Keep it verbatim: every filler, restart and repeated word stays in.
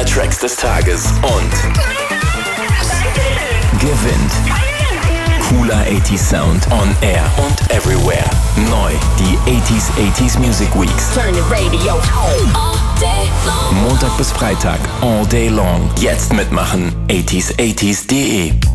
drei Tracks des Tages und gewinnt cooler achtziger Sound on Air und Everywhere. Neu, die achtziger achtziger Music Weeks. Turn the radio all day long. Montag bis Freitag, all day long. Jetzt mitmachen, achtziger achtziger punkt de.